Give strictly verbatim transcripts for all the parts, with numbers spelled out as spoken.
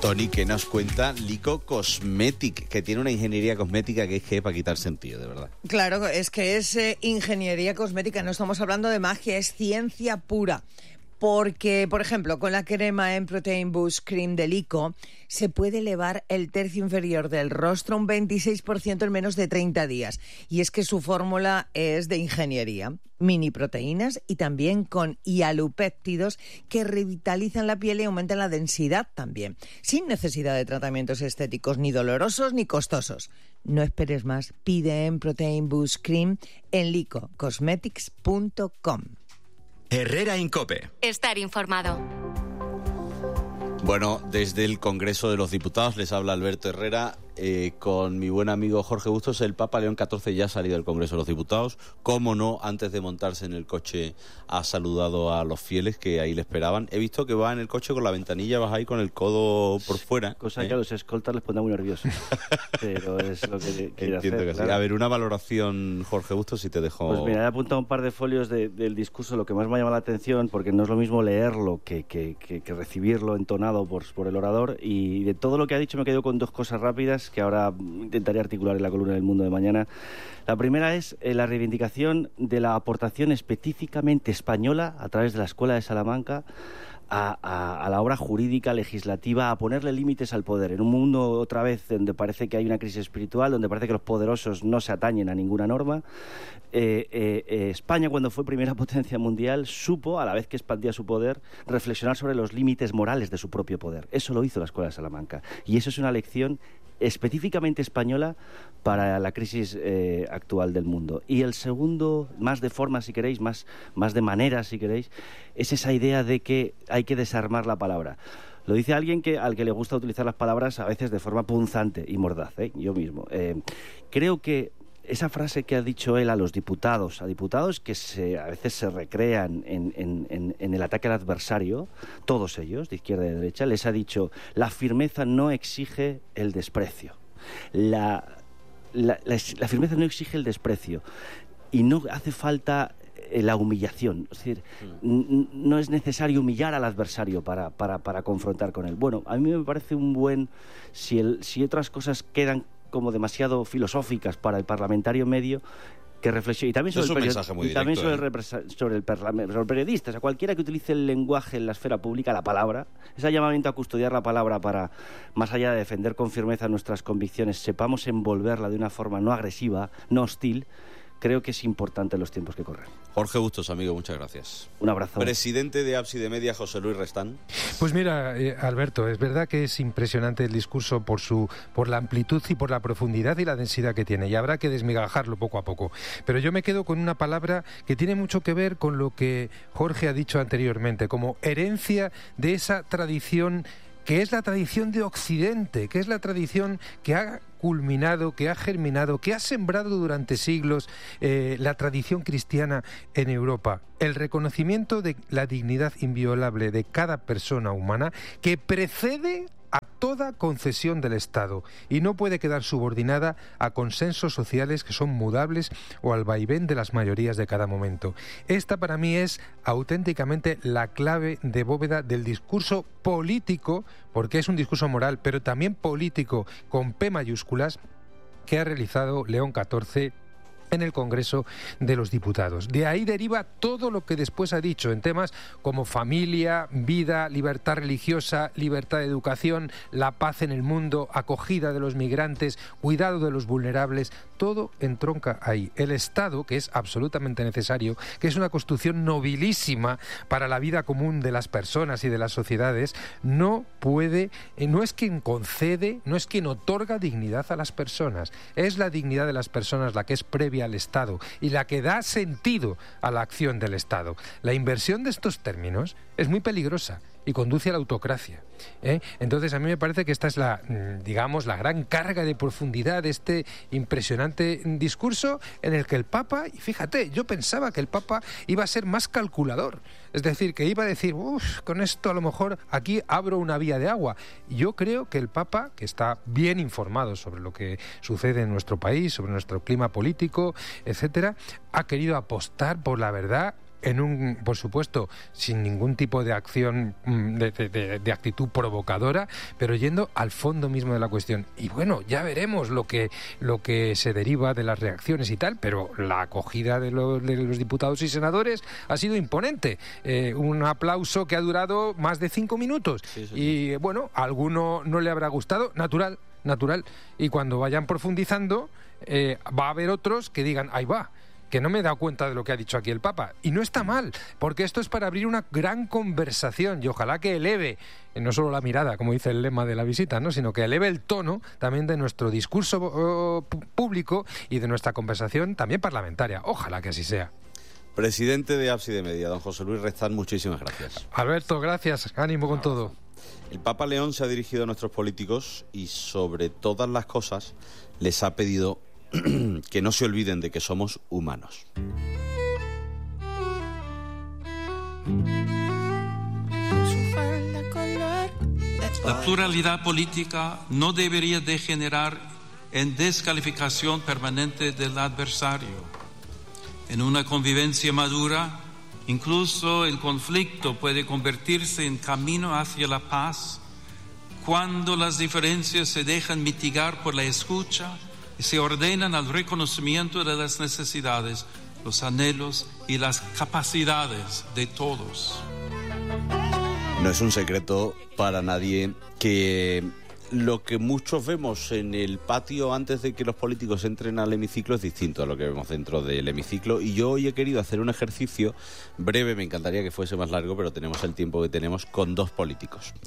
Tony, ¿qué nos cuenta Lico Cosmetic? Que tiene una ingeniería cosmética que es que es para quitar el sentido, de verdad. Claro, es que es eh, ingeniería cosmética, no estamos hablando de magia, es ciencia pura. Porque, por ejemplo, con la crema en Protein Boost Cream de Lico se puede elevar el tercio inferior del rostro un veintiséis por ciento en menos de treinta días. Y es que su fórmula es de ingeniería, mini proteínas y también con hialopéptidos que revitalizan la piel y aumentan la densidad también, sin necesidad de tratamientos estéticos ni dolorosos ni costosos. No esperes más, pide en Protein Boost Cream en lico cosmetics punto com. Herrera Incope. Estar informado. Bueno, desde el Congreso de los Diputados les habla Alberto Herrera. Eh, con mi buen amigo Jorge Bustos. El Papa León catorce ya ha salido del Congreso de los Diputados. Cómo no, antes de montarse en el coche ha saludado a los fieles que ahí le esperaban. He visto que va en el coche con la ventanilla, vas ahí con el codo por fuera. Cosa ¿eh? que a los escoltas les pone muy nerviosos. Pero es lo que quiere hacer. Que claro. sí. A ver, una valoración, Jorge Bustos, si te dejo... Pues mira, he apuntado un par de folios de, del discurso, lo que más me ha llamado la atención, porque no es lo mismo leerlo que, que, que, que recibirlo entonado por, por el orador. Y de todo lo que ha dicho me quedo con dos cosas rápidas que ahora intentaré articular en la columna del Mundo de mañana. La primera es eh, la reivindicación de la aportación específicamente española a través de la Escuela de Salamanca a, a, a la obra jurídica, legislativa, a ponerle límites al poder. En un mundo, otra vez, donde parece que hay una crisis espiritual, donde parece que los poderosos no se atañen a ninguna norma, eh, eh, eh, España, cuando fue primera potencia mundial, supo, a la vez que expandía su poder, reflexionar sobre los límites morales de su propio poder. Eso lo hizo la Escuela de Salamanca. Y eso es una lección específicamente española para la crisis eh, actual del mundo. Y el segundo, más de forma si queréis, más, más de manera si queréis, es esa idea de que hay que desarmar la palabra. Lo dice alguien que, al que le gusta utilizar las palabras a veces de forma punzante y mordaz, ¿eh? Yo mismo. Eh, creo que esa frase que ha dicho él a los diputados, a diputados que se, a veces se recrean en, en, en, en el ataque al adversario, todos ellos, de izquierda y de derecha, les ha dicho: la firmeza no exige el desprecio. La, la, la, la firmeza no exige el desprecio. Y no hace falta la humillación. Es decir, n- no es necesario humillar al adversario para, para, para confrontar con él. Bueno, a mí me parece un buen... Si, el, si otras cosas quedan como demasiado filosóficas para el parlamentario medio, que reflexione. Y también sobre, es un el, mensaje muy y también directo, sobre, ¿eh? el, sobre, el sobre el periodista, o sea, cualquiera que utilice el lenguaje en la esfera pública, la palabra, ese llamamiento a custodiar la palabra para, más allá de defender con firmeza nuestras convicciones, sepamos envolverla de una forma no agresiva, no hostil. Creo que es importante en los tiempos que corren. Jorge Bustos, amigo, muchas gracias. Un abrazo. Presidente de Ábside Media, José Luis Restán. Pues mira, eh, Alberto, es verdad que es impresionante el discurso por su, por la amplitud y por la profundidad y la densidad que tiene, y habrá que desmigajarlo poco a poco. Pero yo me quedo con una palabra que tiene mucho que ver con lo que Jorge ha dicho anteriormente, como herencia de esa tradición que es la tradición de Occidente, que es la tradición que ha culminado, que ha germinado, que ha sembrado durante siglos eh, la tradición cristiana en Europa. El reconocimiento de la dignidad inviolable de cada persona humana que precede a toda concesión del Estado y no puede quedar subordinada a consensos sociales que son mudables o al vaivén de las mayorías de cada momento. Esta para mí es auténticamente la clave de bóveda del discurso político, porque es un discurso moral, pero también político con P mayúsculas, que ha realizado León catorce en el Congreso de los Diputados. De ahí deriva todo lo que después ha dicho en temas como familia, vida, libertad religiosa, libertad de educación, la paz en el mundo, acogida de los migrantes, cuidado de los vulnerables. Todo entronca ahí. El Estado, que es absolutamente necesario, que es una construcción nobilísima para la vida común de las personas y de las sociedades, no puede, no es quien concede, no es quien otorga dignidad a las personas. Es la dignidad de las personas la que es previa al Estado y la que da sentido a la acción del Estado. La inversión de estos términos es muy peligrosa y conduce a la autocracia, ¿eh? Entonces a mí me parece que esta es la, digamos, la gran carga de profundidad de este impresionante discurso en el que el Papa, y fíjate, yo pensaba que el Papa iba a ser más calculador, es decir, que iba a decir, uff, con esto a lo mejor aquí abro una vía de agua. Yo creo que el Papa, que está bien informado sobre lo que sucede en nuestro país, sobre nuestro clima político, etcétera, ha querido apostar por la verdad en un, por supuesto, sin ningún tipo de acción, de, de, de actitud provocadora, pero yendo al fondo mismo de la cuestión. Y bueno, ya veremos lo que, lo que se deriva de las reacciones y tal, pero la acogida de los, de los diputados y senadores ha sido imponente. Eh, un aplauso que ha durado más de cinco minutos. Sí, sí, y sí. Bueno, a alguno no le habrá gustado, natural, natural. Y cuando vayan profundizando, eh, va a haber otros que digan, ahí va, que no me he dado cuenta de lo que ha dicho aquí el Papa. Y no está mal, porque esto es para abrir una gran conversación y ojalá que eleve, no solo la mirada, como dice el lema de la visita, ¿no?, sino que eleve el tono también de nuestro discurso uh, público y de nuestra conversación también parlamentaria. Ojalá que así sea. Presidente de Ábside Media, don José Luis Restán, muchísimas gracias. Alberto, gracias. Ánimo con todo. El Papa León se ha dirigido a nuestros políticos y sobre todas las cosas les ha pedido que no se olviden de que somos humanos. La pluralidad política no debería degenerar en descalificación permanente del adversario. En una convivencia madura, incluso el conflicto puede convertirse en camino hacia la paz cuando las diferencias se dejan mitigar por la escucha y se ordenan al reconocimiento de las necesidades, los anhelos y las capacidades de todos. No es un secreto para nadie que lo que muchos vemos en el patio antes de que los políticos entren al hemiciclo es distinto a lo que vemos dentro del hemiciclo, y yo hoy he querido hacer un ejercicio breve, me encantaría que fuese más largo, pero tenemos el tiempo que tenemos, con dos políticos.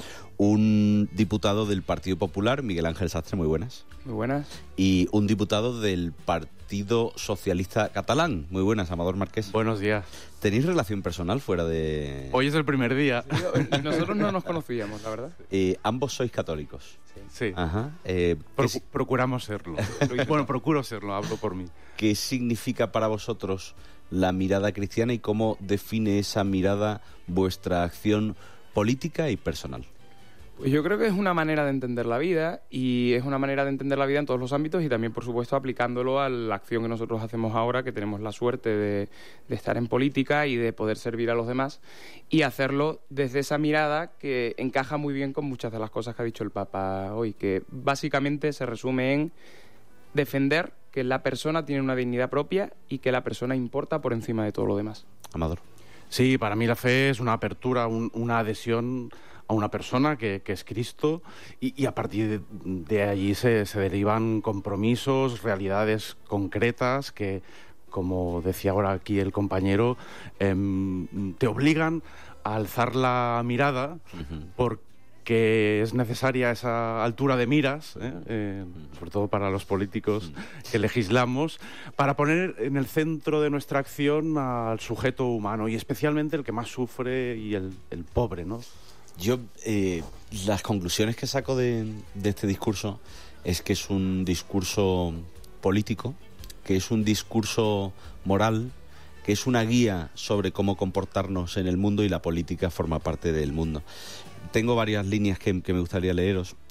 Un diputado del Partido Popular, Miguel Ángel Sastre, muy buenas. Muy buenas. Y un diputado del Partido Socialista Catalán, muy buenas, Amador Marqués. Buenos días. ¿Tenéis relación personal fuera de...? Hoy es el primer día. Sí, nosotros no nos conocíamos, la verdad. Eh, ambos sois católicos. Sí. Ajá. Eh, Procu- procuramos serlo. Bueno, procuro serlo, hablo por mí. ¿Qué significa para vosotros la mirada cristiana y cómo define esa mirada vuestra acción política y personal? Pues yo creo que es una manera de entender la vida, y es una manera de entender la vida en todos los ámbitos, y también, por supuesto, aplicándolo a la acción que nosotros hacemos ahora, que tenemos la suerte de, de estar en política y de poder servir a los demás, y hacerlo desde esa mirada que encaja muy bien con muchas de las cosas que ha dicho el Papa hoy, que básicamente se resume en defender que la persona tiene una dignidad propia y que la persona importa por encima de todo lo demás. Amador. Sí, para mí la fe es una apertura, un, una adhesión a una persona que, que es Cristo, y, y a partir de, de allí se, se derivan compromisos, realidades concretas que, como decía ahora aquí el compañero, eh, te obligan a alzar la mirada, uh-huh. porque es necesaria esa altura de miras, ¿eh? Eh, sobre todo para los políticos que legislamos, para poner en el centro de nuestra acción al sujeto humano, y especialmente el que más sufre y el, el pobre, ¿no? Yo, eh, las conclusiones que saco de, de este discurso es que es un discurso político, que es un discurso moral, que es una guía sobre cómo comportarnos en el mundo, y la política forma parte del mundo. Tengo varias líneas que, que me gustaría leeros.